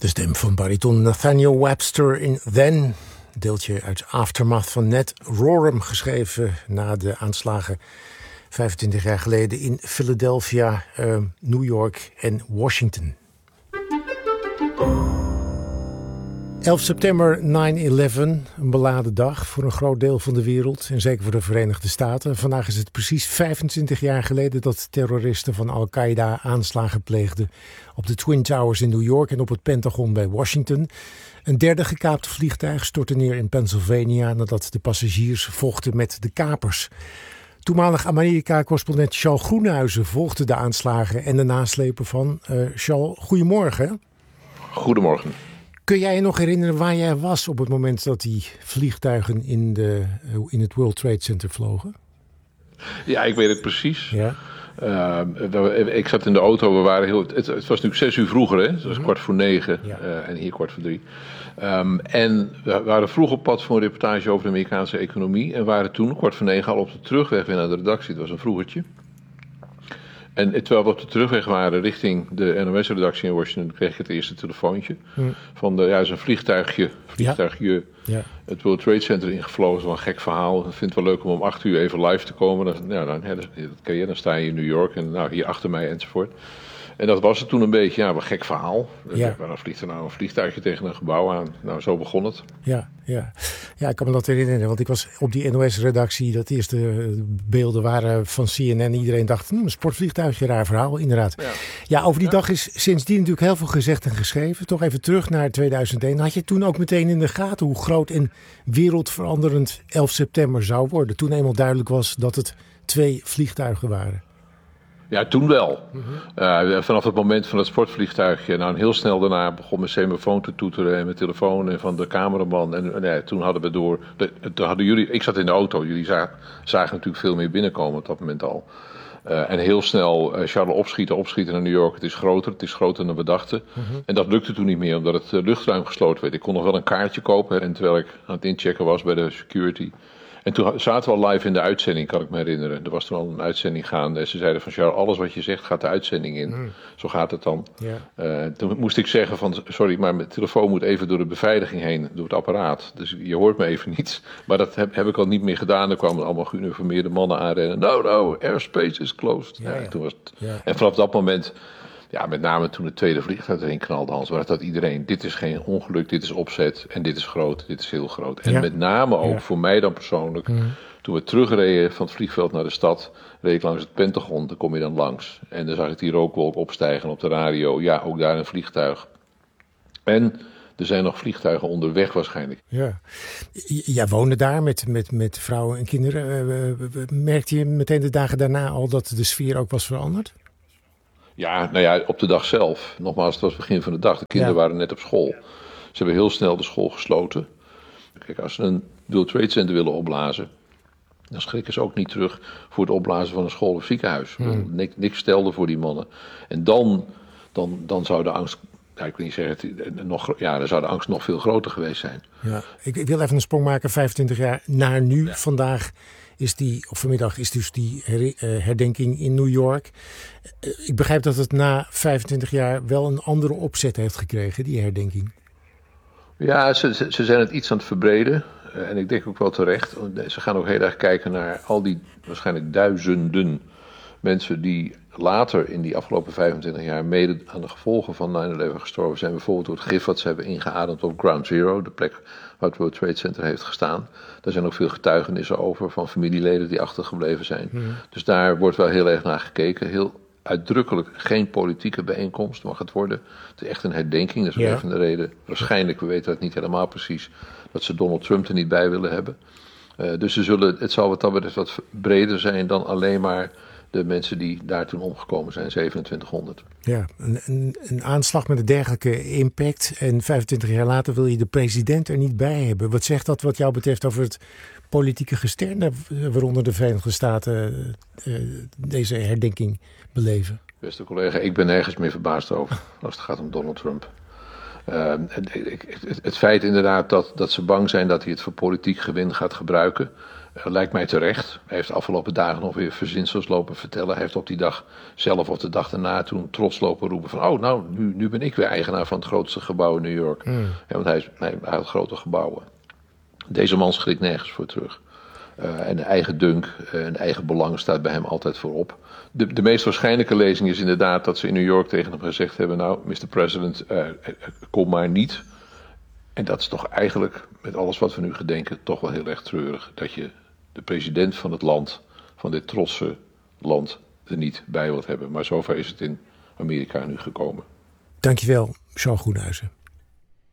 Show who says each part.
Speaker 1: De stem van bariton Nathaniel Webster in Then. Deeltje uit Aftermath van Ned Rorem, geschreven na de aanslagen 25 jaar geleden in Philadelphia, New York en Washington. 11 september 9/11, een beladen dag voor een groot deel van de wereld en zeker voor de Verenigde Staten. Vandaag is het precies 25 jaar geleden dat terroristen van Al-Qaeda aanslagen pleegden op de Twin Towers in New York en op het Pentagon bij Washington. Een derde gekaapte vliegtuig stortte neer in Pennsylvania nadat de passagiers vochten met de kapers. Toenmalig Amerika-correspondent Charles Groenhuizen volgde de aanslagen en de naslepen van. Charles, goedemorgen.
Speaker 2: Goedemorgen.
Speaker 1: Kun jij je nog herinneren waar jij was op het moment dat die vliegtuigen in het World Trade Center vlogen?
Speaker 2: Ja, ik weet het precies.
Speaker 1: Ja.
Speaker 2: Ik zat in de auto, het was natuurlijk 6 uur vroeger, hè? Het was 8:45 en hier 2:45. En we waren vroeg op pad voor een reportage over de Amerikaanse economie en waren toen 8:45 al op de terugweg weer naar de redactie. Het was een vroegertje. En terwijl we op de terugweg waren richting de NOS-redactie in Washington, kreeg ik het eerste telefoontje van is een vliegtuigje het World Trade Center ingevlogen. Dat is wel een gek verhaal. Ik vind het wel leuk om 8 uur even live te komen. Dat ken je, dan sta je in New York en hier achter mij enzovoort. En dat was het toen een beetje, een gek verhaal. Waarom vliegt er nou een vliegtuigje tegen een gebouw aan? Nou, zo begon het. Ja, ik kan me dat herinneren, want ik was op die NOS-redactie. Dat eerste beelden waren van CNN. Iedereen dacht, een sportvliegtuigje, raar verhaal, inderdaad. Ja, over die dag is sindsdien natuurlijk heel veel gezegd en geschreven. Toch even terug naar 2001. Had je toen ook meteen in de gaten hoe groot en wereldveranderend 11 september zou worden? Toen eenmaal duidelijk was dat het 2 vliegtuigen waren. Ja, toen wel. Vanaf het moment van het sportvliegtuigje. Nou, heel snel daarna begon mijn semafoon te toeteren en mijn telefoon en van de cameraman. En toen hadden we door. Ik zat in de auto. Jullie zagen natuurlijk veel meer binnenkomen op dat moment al. En heel snel Charles opschieten naar New York. Het is groter dan we dachten. En dat lukte toen niet meer, omdat het luchtruim gesloten werd. Ik kon nog wel een kaartje kopen. En terwijl ik aan het inchecken was bij de security. En toen zaten we al live in de uitzending, kan ik me herinneren. Er was toen al een uitzending gaande. En ze zeiden van, Charles, alles wat je zegt gaat de uitzending in. Zo gaat het dan. Ja. Toen moest ik zeggen van, sorry, maar mijn telefoon moet even door de beveiliging heen, door het apparaat. Dus je hoort me even niet. Maar dat heb ik al niet meer gedaan. Er kwamen allemaal geuniformeerde mannen aanrennen. No, airspace is closed. Toen was het. En vanaf dat moment, met name toen het tweede vliegtuig erin knalde, Hans, was dat iedereen, dit is geen ongeluk, dit is opzet en dit is groot, dit is heel groot. En met name ook voor mij dan persoonlijk, toen we terugreden van het vliegveld naar de stad, reed ik langs het Pentagon, daar kom je dan langs. En dan zag ik die rookwolk opstijgen op de radio, ook daar een vliegtuig. En er zijn nog vliegtuigen onderweg waarschijnlijk. Ja.
Speaker 1: Jij woonde daar met vrouwen en kinderen. Merkte je meteen de dagen daarna al dat de sfeer ook was veranderd?
Speaker 2: Ja, op de dag zelf. Nogmaals, het was het begin van de dag. De kinderen waren net op school. Ze hebben heel snel de school gesloten. Kijk, als ze een World Trade Center willen opblazen, dan schrikken ze ook niet terug voor het opblazen van een school of ziekenhuis. Niks stelde voor die mannen. En dan zou de angst, ik wil niet zeggen, dan zou de angst nog veel groter geweest zijn. Ja.
Speaker 1: Ik wil even een sprong maken, 25 jaar naar nu. Vandaag vanmiddag is dus die herdenking in New York. Ik begrijp dat het na 25 jaar wel een andere opzet heeft gekregen, die herdenking.
Speaker 2: Ja, ze zijn het iets aan het verbreden. En ik denk ook wel terecht. Ze gaan ook heel erg kijken naar al die waarschijnlijk duizenden mensen die later in die afgelopen 25 jaar mede aan de gevolgen van 9/11 gestorven zijn. Bijvoorbeeld door het gif wat ze hebben ingeademd op Ground Zero, de plek waar het World Trade Center heeft gestaan. Daar zijn ook veel getuigenissen over van familieleden die achtergebleven zijn. Dus daar wordt wel heel erg naar gekeken. Heel uitdrukkelijk geen politieke bijeenkomst mag het worden. Het is echt een herdenking. Dat is een van de reden. Waarschijnlijk, we weten dat niet helemaal precies, dat ze Donald Trump er niet bij willen hebben. Dus het zal wat dat betreft wat breder zijn dan alleen maar de mensen die daar toen omgekomen zijn, 2700. Ja,
Speaker 1: een aanslag met een dergelijke impact. En 25 jaar later wil je de president er niet bij hebben. Wat zegt dat wat jou betreft over het politieke gesternte waaronder de Verenigde Staten deze herdenking beleven?
Speaker 2: Beste collega, ik ben nergens meer verbaasd over als het gaat om Donald Trump. Het feit inderdaad dat ze bang zijn dat hij het voor politiek gewin gaat gebruiken. Lijkt mij terecht. Hij heeft de afgelopen dagen nog weer verzinsels lopen vertellen. Hij heeft op die dag zelf of de dag daarna toen trots lopen roepen van... oh, nou, nu ben ik weer eigenaar van het grootste gebouw in New York. Ja, want hij had grote gebouwen. Deze man schrikt nergens voor terug. En de eigen dunk en de eigen belang staat bij hem altijd voorop. De meest waarschijnlijke lezing is inderdaad dat ze in New York tegen hem gezegd hebben... nou, Mr. President, kom maar niet. En dat is toch eigenlijk, met alles wat we nu gedenken, toch wel heel erg treurig. Dat je de president van het land, van dit trotse land, er niet bij wilt hebben. Maar zover is het in Amerika nu gekomen.
Speaker 1: Dankjewel, Jean Groenhuizen.